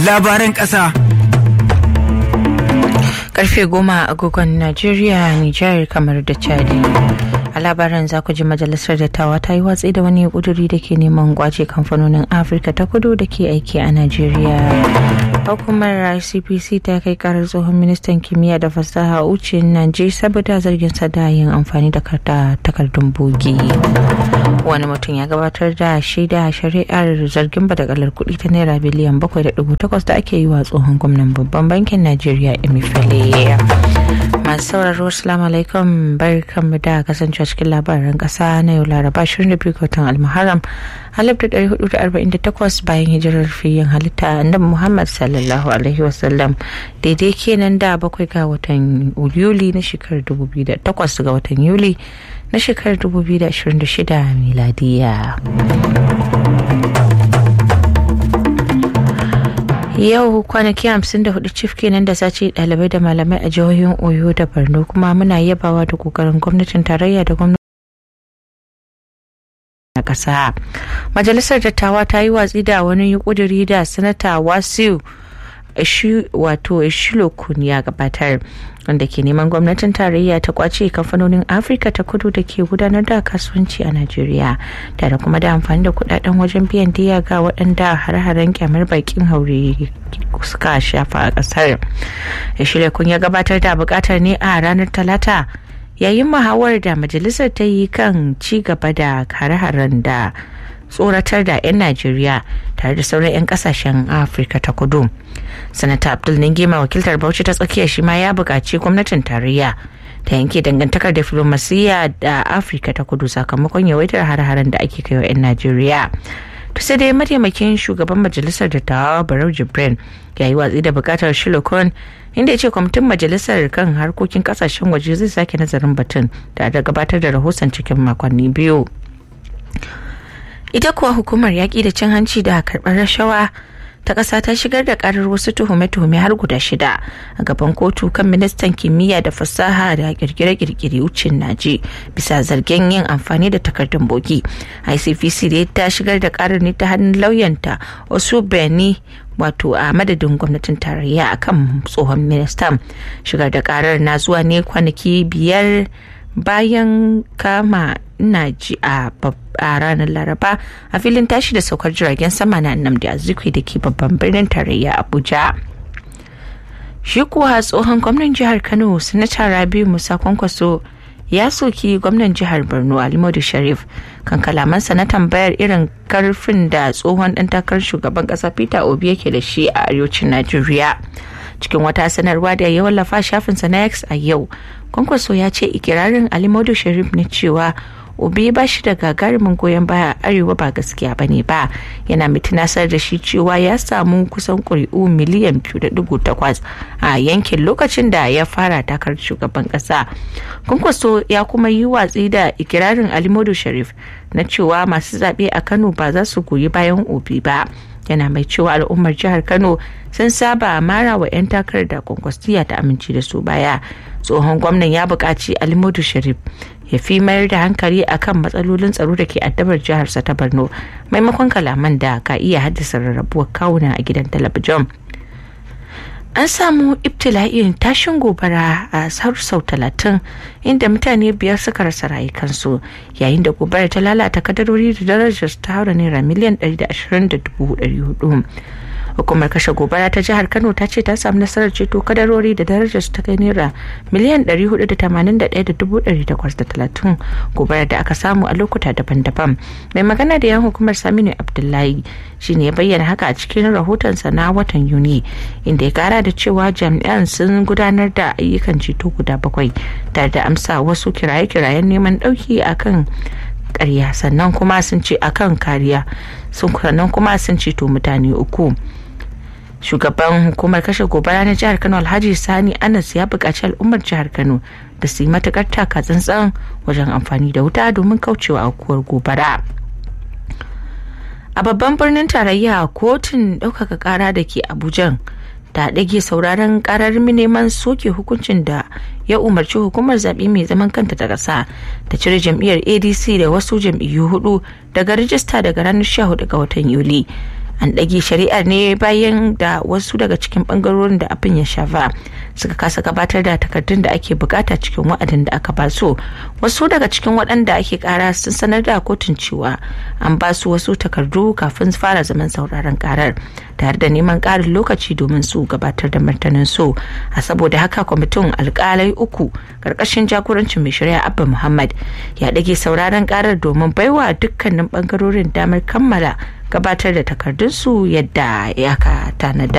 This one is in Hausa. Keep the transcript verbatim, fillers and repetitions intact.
labaran ƙasa. Karfe goma agogon Najeriya, Nijar, kamar da Chadi. A labaran za ku ji majalisar dattawa ta yi watsi da wani kuduri da ke neman kwace kamfanonin Afirka ta kudu da ke aiki a Najeriya. Hukumar I C P C ta kai karar tsohon ministan kimiyya da fasaha Uche Nnaji saboda zargin sa da yin amfani da takardun bogi. Wani mutum ya gabatar da shaida shari'ar zargin badagalar kuɗi ta naira biliyan bakwai da ɗigo takwas da ake yi wa tsohon gwamnan babban bankin Najeriya Emefiele. Masu sauraro, assalamu alaikum, barkanmu da kasancewa cikin labaran kasa na yau Laraba ashirin da biyu ga watan Almuharram alif da ɗari hudu da arba'in da takwas bayan hijirar fiyin halitta annabi Muhammad sallallahu alaihi wasallam, daidai kenan da bakwai ga watan Yuli na shekarar dubu biyu da takwas ga watan Yuli na shekarar dubu biyu da ashirin da shida miladiya. Yau kwanaki hamsin da hudu cif kenan da sace dalibai da malamai a jihohin Oyo da Borno, kuma muna yabawa da kokarin gwamnatin tarayya da gwamnati na kasa. Majalisar dattawa ta yi watsi da wani kuduri da sanata Wasiu wato Eshilokun ya gabatar, wanda ke neman gwamnatin tarayya ta kwace kamfanonin Afirka ta kudu da ke gudanar da kasuwanci a Najeriya, tare kuma da amfani da kudaden wajen biyan diya ga waɗanda har-haren kyamar bakin haure suka shafa a ƙasar. Eshilokun ya gabatar da buƙatar ne a ranar Talata yayin muhawar da majalisar ta yi kan ci gaba da har-haren da tsoratar da 'yan Najeriya tare da sauran 'yan kasashen Afirka ta kudu. Sanata Abdul Ningima, wakiltar Bauchi ta tsakiya, shi ma ya buƙaci gwamnatin tarayya ta yanke dangantakar diflomasiyya da Afirka ta kudu sakamakon yawaitar har-haren da ake kai wa 'yan Najeriya. To sai dai mataimakin shugaban majalisar dattawa Barau Jibrin ya yi watsi da buƙatar Shilokon, inda ya ce kwamitin majalisar kan harkokin kasashen waje zai sake nazarin batun da gabatar da rahoton cikin makonni biyu. Ita kuwa hukumar yaƙi da cin hanci da karɓar rashawa ta ƙasa ta shigar da ƙarar wasu tuhume-tuhume har guda shida a gaban kotu kan ministan kimiyya da fasaha da kirkire-kirkire Uche Nnaji bisa zargin yin amfani da takardun bogi. I C P C dai ta shigar da ƙarar ne ta hannun lauyanta Osu Beni wato a madadin gwamnatin tarayya akan tsohon ministan. Shigar da ƙarar na zuwa ne kwanaki biyar bayan kama Nnaji a ranar Laraba a filin tashi da saukar jiragen sama na Nnamdi Azikiwe da ke babban birnin tarayya Abuja. Shi kuwa tsohon gwamnan jihar Kano Sanata Rabiu Musa Kwankwaso ya soki gwamnan jihar Borno Alimadu Sharif kan kalamansa na tambayar irin karfin da tsohon ɗan takarar shugaban ƙasa Peter Obi yake da shi a arewacin Najeriya. Cikin wata sanarwa da ya wallafa shafinsa na X a yau, Kwankwaso ya ce ikirarin Alimadu Sharif na cewa Obi ba shi da gagarumin goyon baya a arewa ba gaskiya ba ne ba, yana mai tunasar da shi cewa ya samu kusan ƙuri'u miliyan biyu da dubu takwas a yankin lokacin da ya fara takarar shugaban ƙasa. Kwankwaso ya kuma yi watsi da ikirarin Alimadu Sharif na cewa masu zaɓe a Kano ba za su goyi bayan Obi ba. Yana mai cewa al'ummar jihar Kano sun saba mara wa 'yan takarar da Kwankwasiya ta amince da su baya. Tsohon gwamnan ya buƙaci Alimadu Sharif ya fi mayar da hankali akan matsalolin tsaro da ke addabar jiharsa ta Borno maimakon kalaman da ka iya haddasa rarrabuwar kawuna a gidan talabijin. An samu ibtila'in tashin gobara a sau talatin inda mutane biyar suka rasa rayukansu, yayin da gobara ta lalata kadarori da darajar ta haura naira miliyan ɗari da ashirin da dubu ɗari hudu. Hukumar kashe gobara ta jihar Kano ta ce ta samu nasarar ceto kadarori da darajar su ta kai naira miliyan ɗari hudu da tamanin da ɗaya da dubu ɗari takwas da talatin gobarar da aka samu a lokuta daban-daban. Mai magana da yan hukumar Saminu Abdullahi shine ya bayyana haka a cikin rahotonsa na watan Yuni, inda ya kara da cewa jami'an sun gudanar da ayyukan ceto guda bakwai tare da amsa wasu kiraye-kirayen neman ɗauki akan ƙarya, sannan kuma sun ce akan kariya sun sannan kuma sun ceto mutane uku. Shugaban hukumar kashe gobara na jihar Kano Alhaji Sani Anas ya buƙaci al'ummar jihar Kano da su yi matuƙar taka tsantsan wajen amfani da wuta domin kaucewa aukuwar gobara. A babban birnin tarayya, kotun ɗaukaka ƙara da ke Abuja ta ɗage sauraron ƙarar neman soke hukuncin da ya umarci hukumar zaɓe mai zaman kanta ta ƙasa ta cire jam'iyyar A D C da wasu jam'iyyu hudu daga rijista daga ranar sha hudu ga watan Yuli. an ɗage shari'ar ne bayan da wasu daga cikin ɓangarorin da abin ya shafa suka kasa gabatar da takardun da ake bukata cikin wa'adin da aka ba su. Wasu daga cikin waɗanda ake ƙara sun sanar da kotun cewa an ba su wasu takardu kafin fara zaman sauraron ƙarar tare da neman ƙarin lokaci domin su gabatar da martanin su. A saboda haka kwamitin alƙalai uku ƙarƙashin jagorancin mai shari'a Abba Muhammad ya ɗage sauraron ƙarar domin baiwa dukkanin ɓangarorin damar kammala gabatar da takardunsu yadda ya ka tanada.